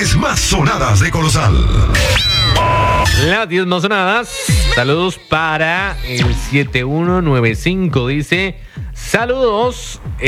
10 más sonadas de Corozal. Las 10 más sonadas. Saludos para el 7195. Dice: saludos.